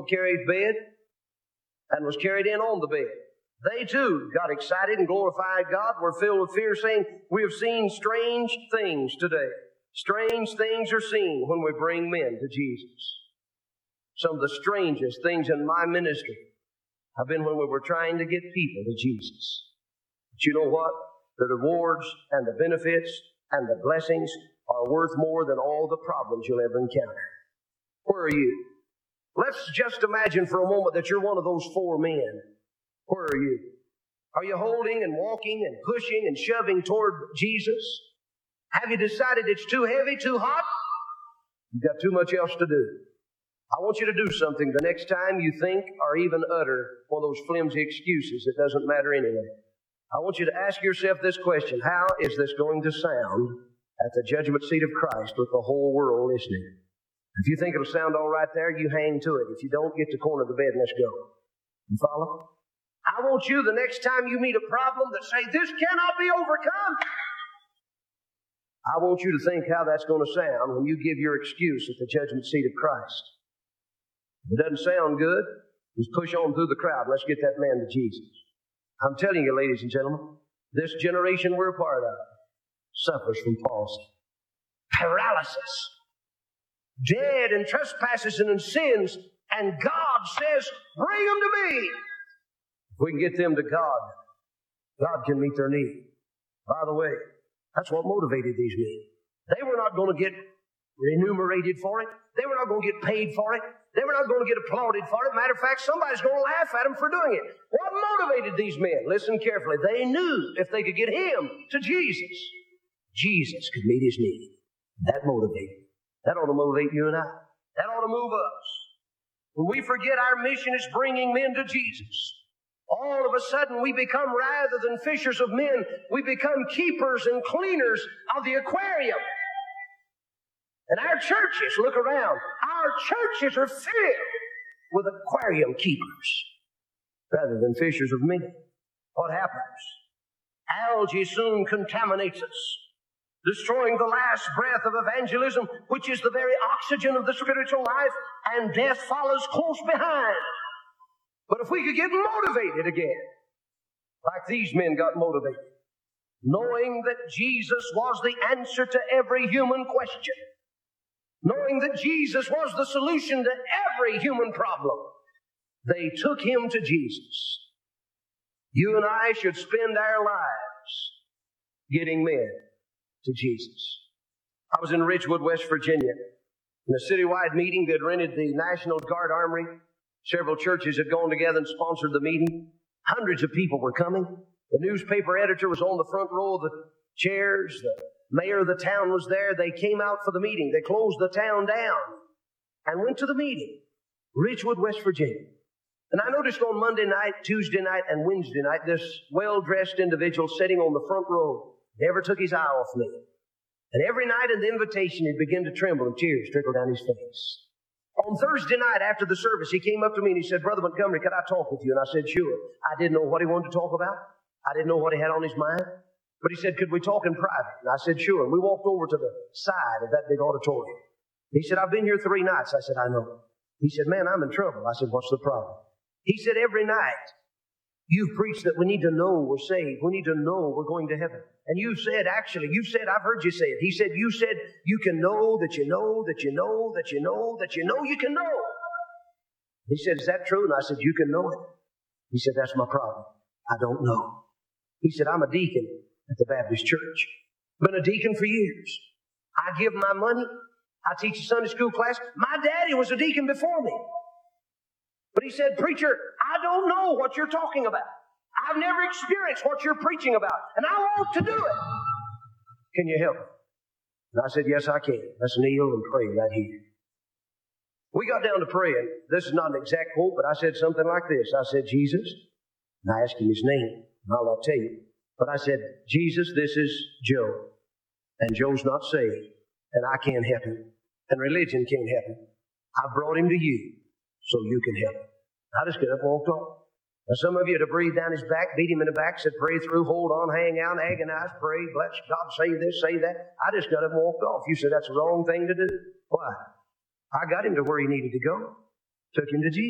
a carriage bed and was carried in on the bed. They too got excited and glorified God, were filled with fear, saying, we have seen strange things today. Strange things are seen when we bring men to Jesus. Some of the strangest things in my ministry have been when we were trying to get people to Jesus. But you know what? The rewards and the benefits and the blessings are worth more than all the problems you'll ever encounter. Where are you? Let's just imagine for a moment that you're one of those 4 men. Where are you? Are you holding and walking and pushing and shoving toward Jesus? Have you decided it's too heavy, too hot? You've got too much else to do. I want you to do something the next time you think or even utter one of those flimsy excuses that doesn't matter anyway. I want you to ask yourself this question: how is this going to sound at the judgment seat of Christ with the whole world listening? If you think it'll sound all right there, you hang to it. If you don't, get to the corner of the bed and let's go. You follow? I want you, the next time you meet a problem that say, this cannot be overcome, I want you to think how that's going to sound when you give your excuse at the judgment seat of Christ. If it doesn't sound good, just push on through the crowd. Let's get that man to Jesus. I'm telling you, ladies and gentlemen, this generation we're a part of suffers from palsy, paralysis, dead in trespasses and in sins, and God says, bring them to me. If we can get them to God, God can meet their need. By the way, that's what motivated these men. They were not going to get remunerated for it. They were not going to get paid for it. They were not going to get applauded for it. Matter of fact, somebody's going to laugh at them for doing it. What motivated these men? Listen carefully. They knew if they could get him to Jesus, Jesus could meet his need. That motivated. That ought to motivate you and I. That ought to move us. When we forget our mission is bringing men to Jesus, all of a sudden we become, rather than fishers of men, we become keepers and cleaners of the aquarium. And our churches, look around, our churches are filled with aquarium keepers rather than fishers of men. What happens? Algae soon contaminates us, destroying the last breath of evangelism, which is the very oxygen of the spiritual life, and death follows close behind. But if we could get motivated again, like these men got motivated, knowing that Jesus was the answer to every human question, knowing that Jesus was the solution to every human problem, they took him to Jesus. You and I should spend our lives getting men to Jesus. I was in Ridgewood, West Virginia. In a citywide meeting, they'd rented the National Guard Armory. Several churches had gone together and sponsored the meeting. Hundreds of people were coming. The newspaper editor was on the front row of the chairs. The mayor of the town was there. They came out for the meeting. They closed the town down and went to the meeting. Ridgewood, West Virginia. And I noticed on Monday night, Tuesday night, and Wednesday night, this well-dressed individual sitting on the front row never took his eye off me. And every night in the invitation, he'd begin to tremble and tears trickled down his face. On Thursday night after the service, he came up to me and he said, Brother Montgomery, could I talk with you? And I said, sure. I didn't know what he wanted to talk about. I didn't know what he had on his mind. But he said, could we talk in private? And I said, sure. And we walked over to the side of that big auditorium. He said, I've been here 3 nights. I said, I know. He said, man, I'm in trouble. I said, what's the problem? He said, every night you've preached that we need to know we're saved. We need to know we're going to heaven. And you said, I've heard you say it. He said, you said you can know that you know that you know that you know that you know you can know. He said, is that true? And I said, you can know it. He said, that's my problem. I don't know. He said, I'm a deacon at the Baptist church. Been a deacon for years. I give my money. I teach a Sunday school class. My daddy was a deacon before me. But he said, preacher, I don't know what you're talking about. I've never experienced what you're preaching about, and I want to do it. Can you help me? And I said, yes, I can. Let's kneel and pray right here. We got down to praying. This is not an exact quote, but I said something like this. I said, Jesus, and I asked him his name, and I'll not tell you. But I said, Jesus, this is Joe, and Joe's not saved, and I can't help him, and religion can't help him. I brought him to you so you can help him. I just got up and walked off. Now, some of you had to breathe down his back, beat him in the back, said, pray through, hold on, hang out, agonize, pray, bless God, say this, say that. I just got up and walked off. You said that's the wrong thing to do. Why? I got him to where he needed to go. Took him to Jesus.